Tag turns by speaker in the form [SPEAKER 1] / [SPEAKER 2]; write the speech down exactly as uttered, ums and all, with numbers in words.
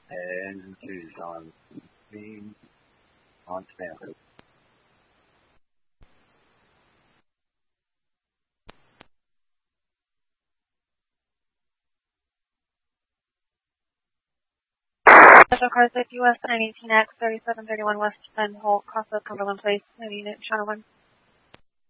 [SPEAKER 1] And twos on beam on standard.
[SPEAKER 2] Special Cars U S nine eighteen X thirty-seven thirty-one West Bend Holt, Crossroads, Cumberland Place, New Unit, Channel one.